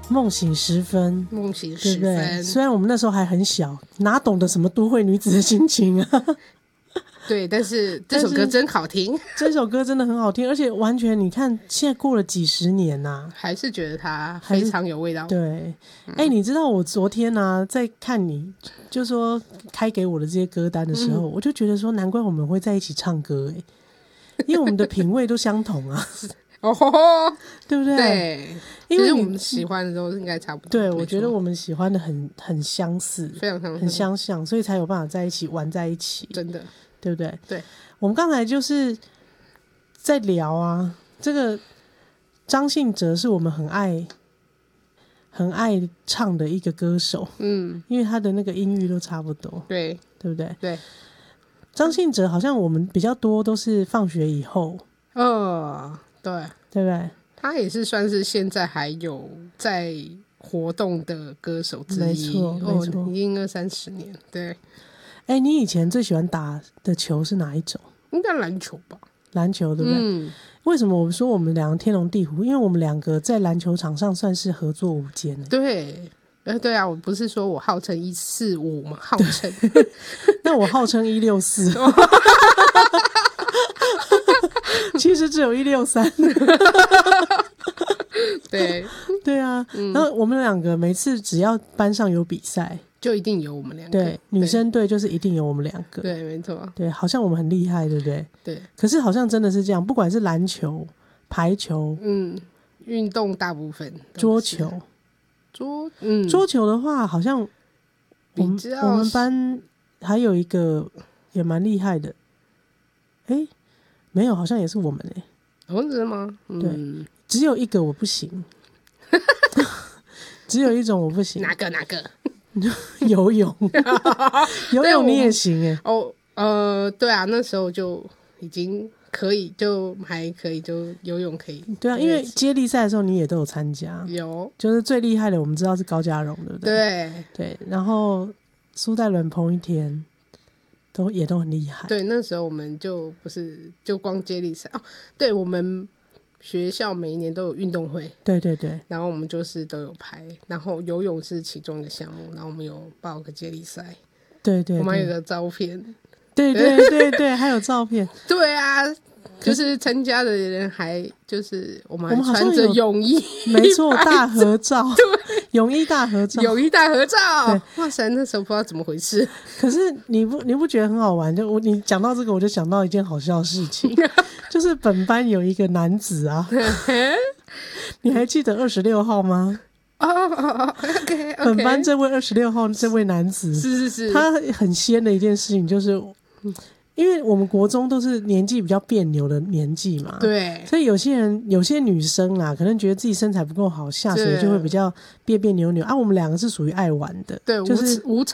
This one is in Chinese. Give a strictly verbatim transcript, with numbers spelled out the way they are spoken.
梦醒时分， 梦醒时分， 对不对？虽然我们那时候还很小，哪懂得什么都会女子的心情啊。 对，但是这首歌真好听， 这首歌真的很好听，而且完全你看，现在过了几十年呐、啊， 还是觉得它非常有味道。 对，哎、嗯欸，你知道我昨天呢、啊、在看你就说开给我的这些歌单的时候，嗯、我就觉得说，难怪我们会在一起唱歌哎，因为我们的品味都相同啊。 哦， 对不对？ 对，因为我们喜欢的都应该差不多。 对，我觉得我们喜欢的很很相似， 非常相似， 很相像，所以才有办法在一起玩在一起。 真的， 对不对？ 对， 我们刚才就是在聊啊，这个张信哲是我们很爱很爱唱的一个歌手，嗯，因为他的那个音域都差不多， 对， 对不对？ 对， 张信哲好像我们比较多都是放学以后， 呃，对， 对不对？ 他也是算是现在还有在活动的歌手之一， 没错，没错， 哦、已经二三十年。对， 哎，你以前最喜欢打的球是哪一种？ 应该篮球吧？ 篮球对不对？嗯。为什么我们说我们两个天龙地虎？因为我们两个在篮球场上算是合作无间、欸。 对，呃，对啊，我不是说我号称一四五嘛，号称， 那我号称一六四。其实只有一六三。 对对啊，嗯、然后我们两个每次只要班上有比赛， 就一定有我们两个。 对，女生队就是一定有我们两个。 对，没错。 对，好像我们很厉害，对不对？ 对。 可是好像真的是这样，不管是篮球、排球， 嗯，运动大部分桌球， 桌嗯， 桌球的话，好像我们我们班还有一个也蛮厉害的。哎，没有，好像也是我们哎、 欸。哦，真的吗？嗯、 对，只有一个我不行。只有一种我不行。 哪个？哪个？ 游泳。游泳你也行哎、欸。 哦，呃，对啊，那时候就已经可以，就还可以，就游泳可以。 对啊，因为接力赛的时候你也都有参加。 有。 就是最厉害的，我们知道是高嘉荣，对不对？ 对对，然后苏戴伦、彭一田都也都很厉害。 对，那时候我们就不是就光接力赛哦，对，我们学校每一年都有运动会。 对对对， 然后我们就是都有排，然后游泳是其中一个项目，然后我们有报个接力赛。 对 对, 对， 我们还有个照片。 对对对对，还有照片。 对啊，就是参加的人还就是我们还穿着泳衣， 没错，大合照。 对， 泳衣大合照， 泳衣大合照。哇塞，那时候不知道怎么回事。 可是你不你不觉得很好玩？就我你讲到这个，我就想到一件好笑的事情，就是本班有一个男子啊，你还记得二十六号吗？ 哦哦 ，OK， 本班这位二十六号这位男子， 是是是， 他很仙的一件事情就是。因为我们国中都是年纪比较别扭的年纪嘛， 对， 所以有些人有些女生啦，可能觉得自己身材不够好，下水就会比较别别扭扭啊。我们两个是属于爱玩的， 对， 就是无